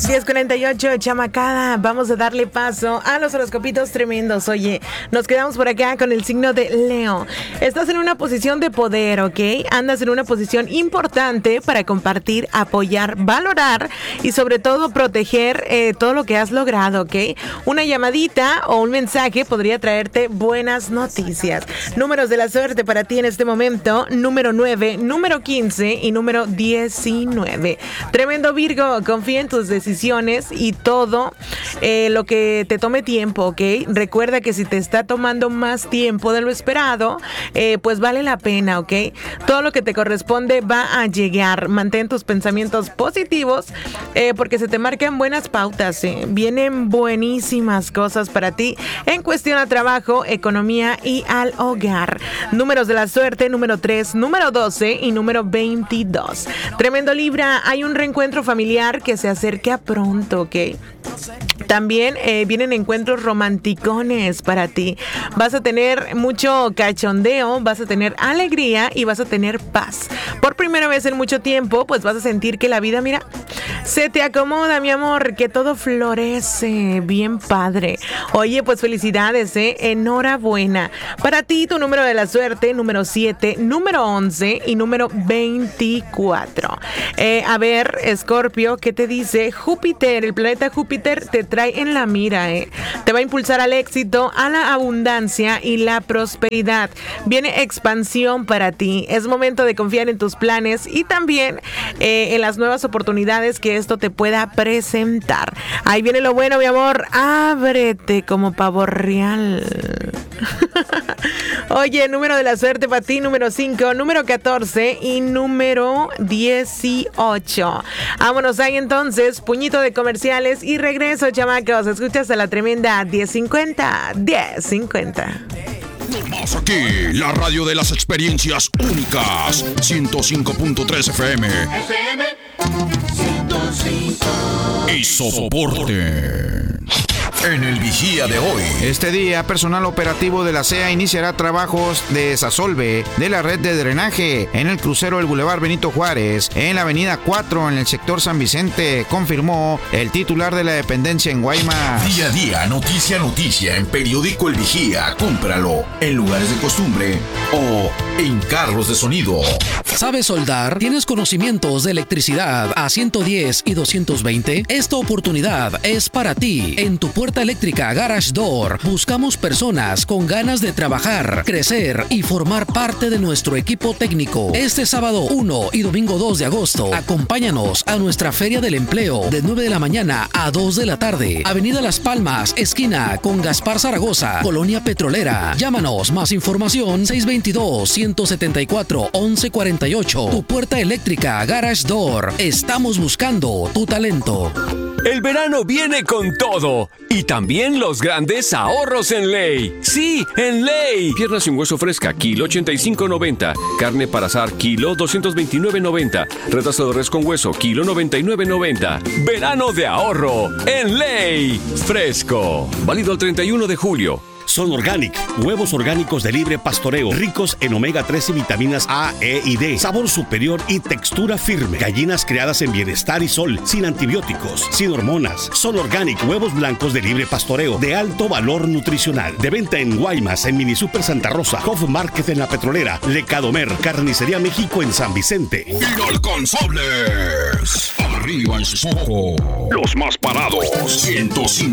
10:48, chamacada. Vamos a darle paso a los horoscopitos tremendos. Oye, nos quedamos por acá con el signo de Leo. Estás en una posición de poder, ¿ok? Andas en una posición importante para compartir, apoyar, valorar y sobre todo proteger todo lo que has logrado, ¿ok? Una llamadita o un mensaje podría traerte buenas noticias. Números de la suerte para ti en este momento: número 9, número 15 y número 19. Tremendo Virgo, confía en tus decisiones y todo lo que te tome tiempo, ¿ok? Recuerda que si te está tomando más tiempo de lo esperado, pues vale la pena, ¿ok? Todo lo que te corresponde va a llegar. Mantén tus pensamientos positivos porque se te marcan buenas pautas, Vienen buenísimas cosas para ti en cuestión a trabajo, economía y al hogar. Números de la suerte: número 3, número 12 y número 22. Tremendo Libra, hay un reencuentro familiar que se acerca pronto, ¿ok? También vienen encuentros romanticones para ti. Vas a tener mucho cachondeo, vas a tener alegría y vas a tener paz. Por primera vez en mucho tiempo, pues vas a sentir que la vida, mira, se te acomoda, mi amor, que todo florece. Bien padre. Oye, pues felicidades, enhorabuena. Para ti, tu número de la suerte: número 7, número 11 y número 24. A ver, Escorpio, ¿qué te dice Júpiter? El planeta Júpiter te trae en la mira, Te va a impulsar al éxito, a la abundancia y la prosperidad. Viene expansión para ti. Es momento de confiar en tus planes y también en las nuevas oportunidades que esto te pueda presentar. Ahí viene lo bueno, mi amor. Ábrete como pavo real. Oye, número de la suerte para ti: número 5, número 14 y número 18. Vámonos ahí entonces, puñito de comerciales y regreso, chamacos. Escuchas a la tremenda 1050. Más aquí, la radio de las experiencias únicas. 105.3 FM. FM 105. Y soporte. En el Vigía de hoy. Este día, personal operativo de la CEA iniciará trabajos de desasolve de la red de drenaje en el crucero del Boulevard Benito Juárez, en la avenida 4, en el sector San Vicente, confirmó el titular de la dependencia en Guaymas. Día a día, noticia en Periódico El Vigía. Cómpralo en lugares de costumbre o en carros de sonido. ¿Sabes soldar? ¿Tienes conocimientos de electricidad a 110 y 220? Esta oportunidad es para ti. En tu puerta eléctrica Garage Door buscamos personas con ganas de trabajar, crecer y formar parte de nuestro equipo técnico. Este sábado 1 y domingo 2 de agosto, acompáñanos a nuestra Feria del Empleo de 9 de la mañana a 2 de la tarde. Avenida Las Palmas, esquina con Gaspar Zaragoza, Colonia Petrolera. Llámanos, más información 622-174-1148. Tu puerta eléctrica Garage Door. Estamos buscando tu talento. El verano viene con todo y también los grandes ahorros en Ley. Sí, en Ley. Pierna sin hueso fresca, kilo 85.90. Carne para asar, kilo 229.90. Retazo de res con hueso, kilo 99.90. Verano de ahorro en Ley. Fresco. Válido el 31 de julio. Son Organic, huevos orgánicos de libre pastoreo, ricos en omega 3 y vitaminas A, E y D, sabor superior y textura firme. Gallinas criadas en bienestar y sol, sin antibióticos, sin hormonas. Son Organic, huevos blancos de libre pastoreo, de alto valor nutricional. De venta en Guaymas, en Mini Super Santa Rosa, Hof Market en La Petrolera, Lecadomer, Carnicería México en San Vicente. Inalcanzables. Arriba en sus ojos. Los más parados. 105.